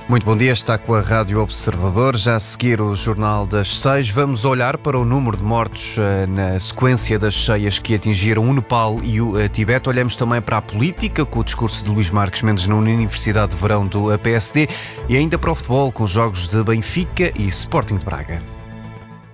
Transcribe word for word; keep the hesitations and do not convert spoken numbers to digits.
Muito bom dia, está com a Rádio Observador. Já a seguir o Jornal das Seis, vamos olhar para o número de mortos uh, na sequência das cheias que atingiram o Nepal e o uh, Tibete. Olhamos também para a política, com o discurso de Luís Marques Mendes na Universidade de Verão do P S D, e ainda para o futebol, com os jogos de Benfica e Sporting de Braga.